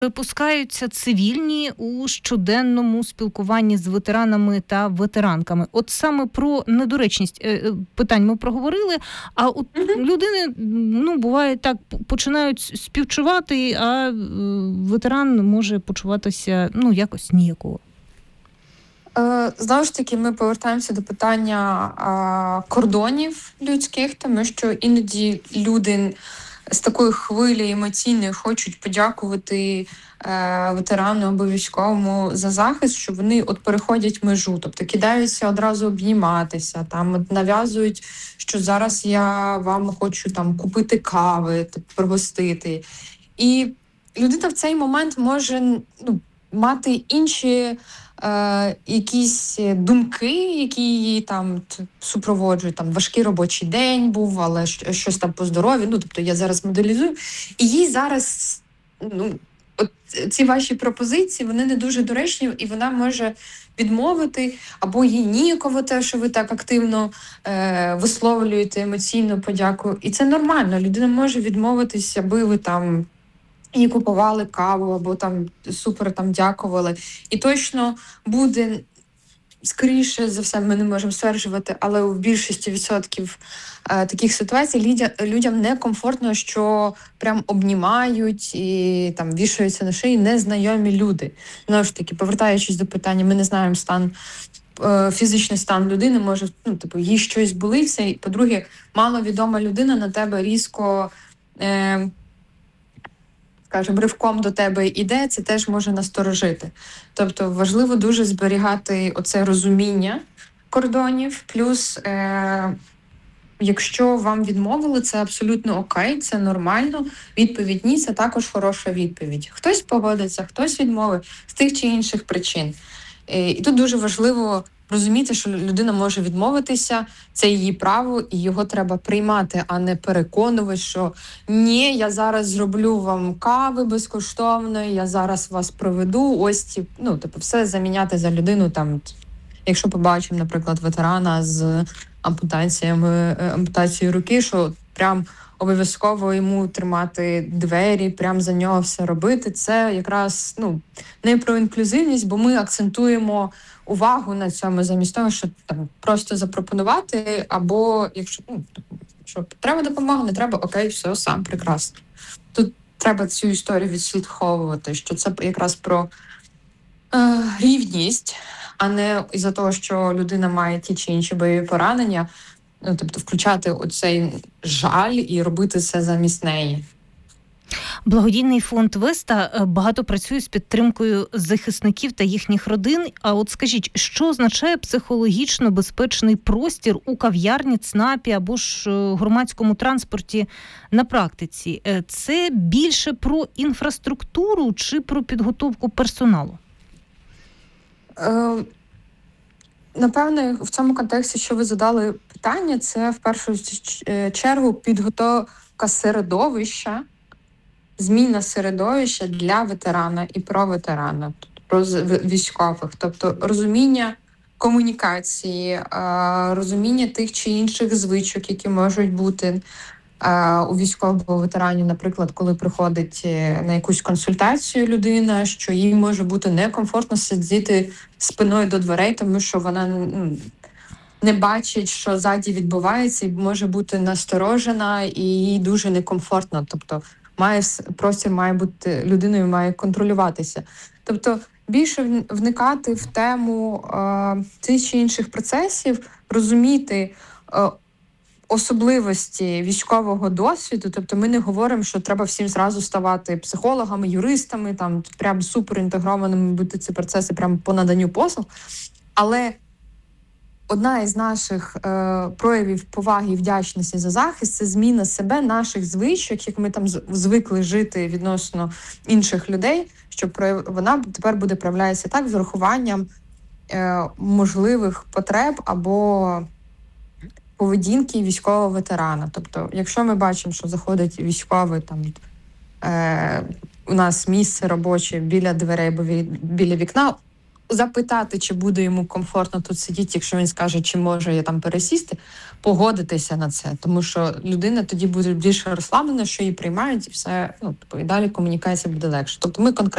Випускаються цивільні у щоденному спілкуванні з ветеранами та ветеранками. От саме про недоречність питань ми проговорили, а от людини, буває так, починають співчувати, а ветеран може почуватися, якось ніяково. Знову ж таки, ми повертаємося до питання кордонів людських, тому що іноді люди з такої хвилі емоційної хочуть подякувати ветерану або військовому за захист, що вони переходять межу, тобто кидаються одразу обніматися, там нав'язують, що зараз я вам хочу купити кави, пригостити. І людина в цей момент може мати інші якісь думки, які її супроводжують. Важкий робочий день був, але щось по здоров'ю. Тобто я зараз моделізую. І їй зараз, ці ваші пропозиції, вони не дуже доречні, і вона може відмовити, або їй ніяково те, що ви так активно висловлюєте емоційну подяку. І це нормально. Людина може відмовитись, аби ви і купували каву, або супер дякували. І точно буде, скоріше за все, ми не можемо стверджувати, але в більшості відсотків таких ситуацій людям некомфортно, що прям обнімають і вішаються на шиї незнайомі люди. Знову ж таки, повертаючись до питання, ми не знаємо фізичний стан людини, може, їй щось болиться, і, по-друге, маловідома людина на тебе різко ривком до тебе йде, це теж може насторожити. Тобто важливо дуже зберігати оце розуміння кордонів, плюс якщо вам відмовили, це абсолютно окей, це нормально. Відповідь «ні» – це також хороша відповідь. Хтось погодиться, хтось відмовить з тих чи інших причин. І тут дуже важливо розуміти, що людина може відмовитися, це її право, і його треба приймати, а не переконувати, що «ні, я зараз зроблю вам кави безкоштовно, я зараз вас проведу». Ось все заміняти за людину. Якщо побачимо, наприклад, ветерана з ампутацією руки, що прям обов'язково йому тримати двері, прям за нього все робити, це якраз не про інклюзивність, бо ми акцентуємо увагу на цьому замість того, щоб просто запропонувати, або якщо треба допомога, не треба, окей, все, сам, прекрасно. Тут треба цю історію відслідковувати, що це якраз про рівність, а не із-за того, що людина має ті чи інші бойові поранення, тобто включати оцей жаль і робити це замість неї. Благодійний фонд Веста багато працює з підтримкою захисників та їхніх родин. А от скажіть, що означає психологічно безпечний простір у кав'ярні, ЦНАПі або ж громадському транспорті на практиці? Це більше про інфраструктуру чи про підготовку персоналу? Напевно, в цьому контексті, що ви задали питання, це в першу чергу підготовка середовища, зміна середовища для ветерана і про ветерана, про військових. Тобто розуміння комунікації, розуміння тих чи інших звичок, які можуть бути у військового ветеранів, наприклад, коли приходить на якусь консультацію людина, що їй може бути некомфортно сидіти спиною до дверей, тому що вона не бачить, що ззаді відбувається, і може бути насторожена, і їй дуже некомфортно. Тобто простір має бути, людиною має контролюватися. Тобто більше вникати в тему цих чи інших процесів, розуміти особливості військового досвіду. Тобто ми не говоримо, що треба всім зразу ставати психологами, юристами, прям суперінтегрованими бути ці процеси прямо по наданню послуг. Але одна із наших проявів поваги і вдячності за захист – це зміна себе, наших звичок, як ми звикли жити відносно інших людей, що вона тепер буде проявлятися так з урахуванням можливих потреб або поведінки військового ветерана. Тобто, якщо ми бачимо, що заходить військовий, у нас місце робоче біля дверей або біля вікна, запитати, чи буде йому комфортно тут сидіти, якщо він скаже, чи може я там пересісти, погодитися на це, тому що людина тоді буде більше розслаблена, що її приймають, і все, і далі комунікація буде легше. Тобто ми конкретно